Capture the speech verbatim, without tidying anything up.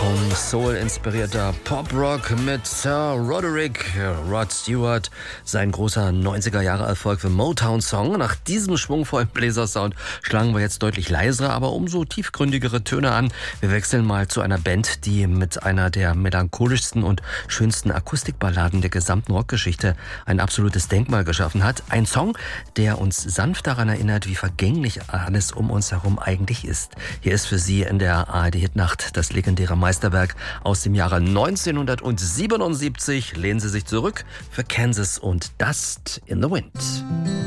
Motown Soul inspirierter Pop-Rock mit Sir Roderick Rod Stewart. Sein großer neunziger-Jahre-Erfolg für Motown-Song. Nach diesem schwungvollen Bläsersound schlagen wir jetzt deutlich leisere, aber umso tiefgründigere Töne an. Wir wechseln mal zu einer Band, die mit einer der melancholischsten und schönsten Akustikballaden der gesamten Rockgeschichte ein absolutes Denkmal geschaffen hat. Ein Song, der uns sanft daran erinnert, wie vergänglich alles um uns herum eigentlich ist. Hier ist für Sie in der A R D-Hitnacht das legendäre Meisterwerk aus dem Jahre neunzehnhundertsiebenundsiebzig. Lehnen Sie sich zurück für Kansas und Dust in the Wind.